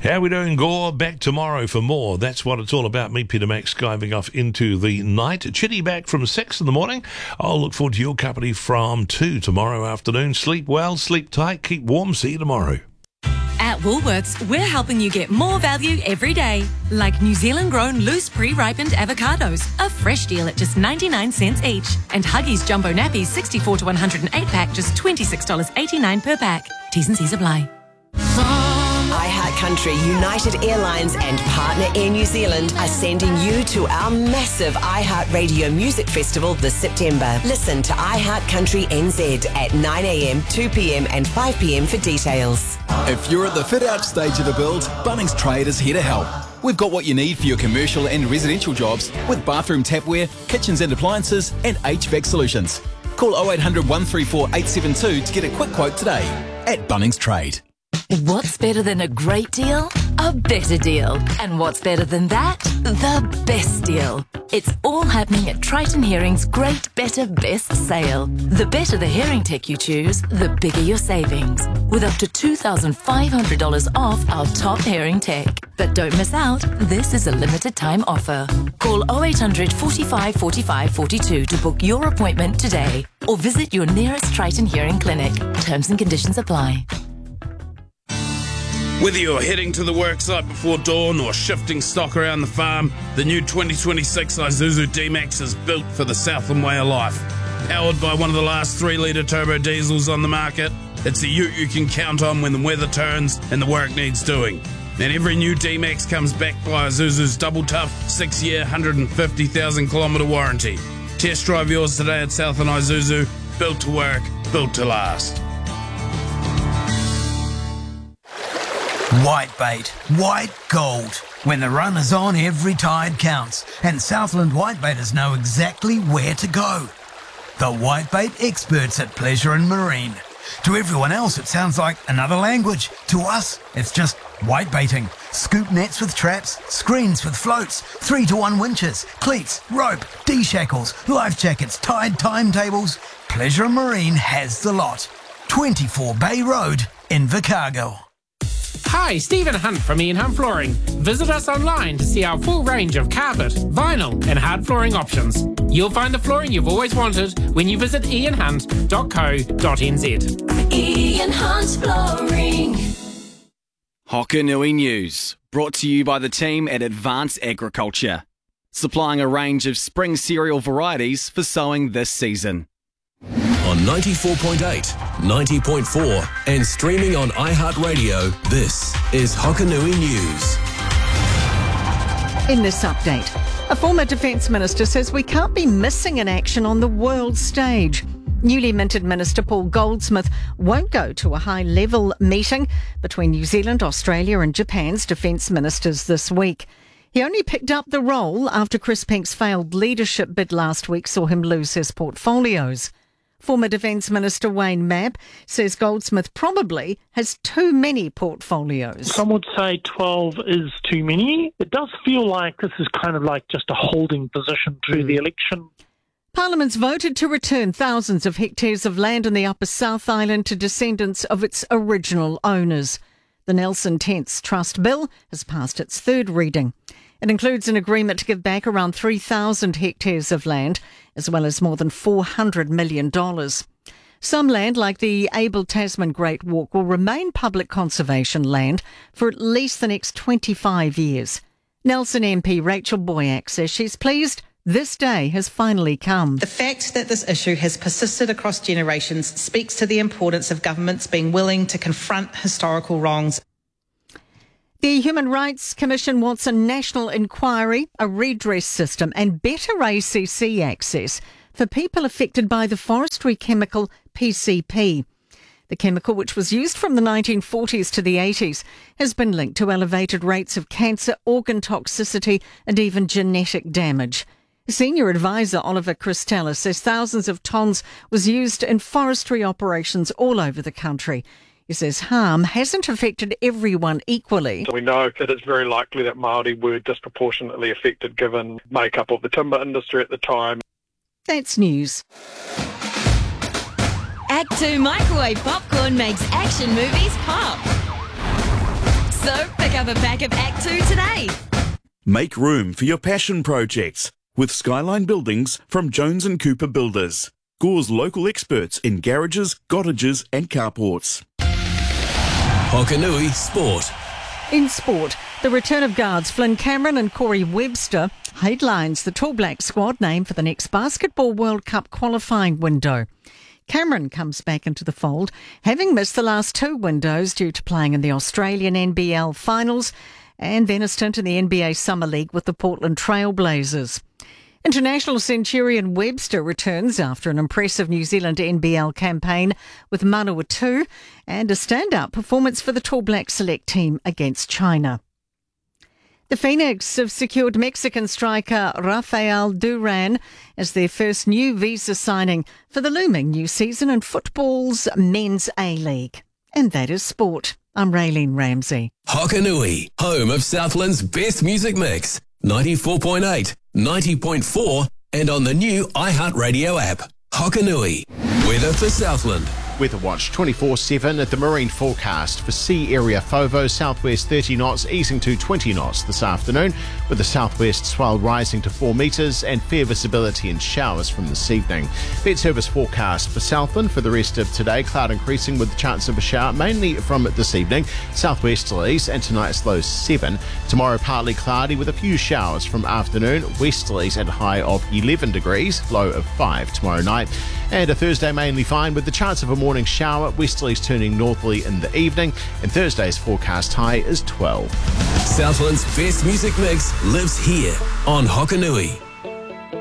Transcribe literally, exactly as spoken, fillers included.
How we doing, Gore? Back tomorrow for more. That's what it's all about. Me, Peter Max, skiving off into the night. Chitty back from six in the morning. I'll look forward to your company from two tomorrow afternoon. Sleep well, sleep tight, keep warm. See you tomorrow. At Woolworths, we're helping you get more value every day. Like New Zealand-grown loose pre-ripened avocados, a fresh deal at just ninety-nine cents each. And Huggies Jumbo Nappies sixty-four to one hundred eight pack, just twenty-six dollars eighty-nine per pack. T's and C's apply. iHeartCountry, United Airlines and partner Air New Zealand are sending you to our massive iHeartRadio Music Festival this September. Listen to iHeartCountry N Z at nine a.m, two p.m and five p.m for details. If you're at the fit-out stage of a build, Bunnings Trade is here to help. We've got what you need for your commercial and residential jobs with bathroom tapware, kitchens and appliances and H V A C solutions. Call oh eight hundred, one three four, eight seven two to get a quick quote today at Bunnings Trade. What's better than a great deal? A better deal. And what's better than that? The best deal. It's all happening at Triton Hearing's Great Better Best sale. The better the hearing tech you choose, the bigger your savings. With up to two thousand five hundred dollars off our top hearing tech. But don't miss out, this is a limited time offer. Call oh eight hundred, forty-five, forty-five, forty-two to book your appointment today. Or visit your nearest Triton Hearing clinic. Terms and conditions apply. Whether you're heading to the worksite before dawn or shifting stock around the farm, the new twenty twenty-six Isuzu D-Max is built for the Southland way of life. Powered by one of the last three litre turbo diesels on the market, it's a ute you can count on when the weather turns and the work needs doing. And every new D-Max comes backed by Isuzu's double tough six-year, one hundred fifty thousand kilometre warranty. Test drive yours today at Southland Isuzu. Built to work, built to last. White bait, white gold. When the run is on, every tide counts, and Southland Whitebaiters know exactly where to go. The whitebait experts at Pleasure and Marine. To everyone else, it sounds like another language. To us, it's just whitebaiting. Scoop nets with traps, screens with floats, three to one winches, cleats, rope, D-shackles, life jackets, tide timetables. Pleasure and Marine has the lot. twenty-four Bay Road, Invercargill. Hi, Stephen Hunt from Ian Hunt Flooring. Visit us online to see our full range of carpet, vinyl and hard flooring options. You'll find the flooring you've always wanted when you visit ian hunt dot co dot n z. Ian Hunt Flooring. Hokanui News, brought to you by the team at Advanced Agriculture, supplying a range of spring cereal varieties for sowing this season. On ninety-four point eight, ninety point four and streaming on iHeartRadio, this is Hokanui News. In this update, a former Defence Minister says we can't be missing in action on the world stage. Newly minted Minister Paul Goldsmith won't go to a high-level meeting between New Zealand, Australia and Japan's defence ministers this week. He only picked up the role after Chris Pink's failed leadership bid last week saw him lose his portfolios. Former Defence Minister Wayne Mapp says Goldsmith probably has too many portfolios. Some would say twelve is too many. It does feel like this is kind of like just a holding position through mm. the election. Parliament's voted to return thousands of hectares of land in the Upper South Island to descendants of its original owners. The Nelson Tents Trust Bill has passed its third reading. It includes an agreement to give back around three thousand hectares of land, as well as more than four hundred million dollars. Some land, like the Abel Tasman Great Walk, will remain public conservation land for at least the next twenty-five years. Nelson M P Rachel Boyack says she's pleased this day has finally come. The fact that this issue has persisted across generations speaks to the importance of governments being willing to confront historical wrongs. The Human Rights Commission wants a national inquiry, a redress system and better A C C access for people affected by the forestry chemical P C P. The chemical, which was used from the nineteen forties to the eighties, has been linked to elevated rates of cancer, organ toxicity and even genetic damage. Senior advisor Oliver Christella says thousands of tonnes was used in forestry operations all over the country. He says harm hasn't affected everyone equally. We know that it's very likely that Māori were disproportionately affected given makeup of the timber industry at the time. That's news. Act two Microwave Popcorn makes action movies pop. So pick Discover back of Act two today. Make room for your passion projects with Skyline Buildings from Jones and Cooper Builders. Gore's local experts in garages, cottages and carports. Hokanui Sport. In sport, the return of guards Flynn Cameron and Corey Webster headlines the Tall Black squad name for the next Basketball World Cup qualifying window. Cameron comes back into the fold, having missed the last two windows due to playing in the Australian N B L finals and then a stint in the N B A Summer League with the Portland Trail Blazers. International Centurion Webster returns after an impressive New Zealand N B L campaign with Manawatu and a standout performance for the Tall Black select team against China. The Phoenix have secured Mexican striker Rafael Duran as their first new visa signing for the looming new season in football's Men's A-League. And that is sport. I'm Raylene Ramsey. Hokanui, home of Southland's best music mix. ninety-four point eight, ninety point four and on the new iHeartRadio app. Hokanui. Weather for Southland. Weather Watch twenty-four seven at the marine forecast for sea area FOVO, southwest thirty knots, easing to twenty knots this afternoon, with the southwest swell rising to four metres and fair visibility and showers from this evening. Met Service forecast for Southland for the rest of today, cloud increasing with the chance of a shower, mainly from this evening, southwesterlies, and tonight's low seven. Tomorrow partly cloudy with a few showers from afternoon, westerlies and a high of eleven degrees, low of five tomorrow night. And a Thursday mainly fine with the chance of a morning shower, westerlies turning northerly in the evening, and Thursday's forecast high is twelve. Southland's best music mix lives here on Hokanui.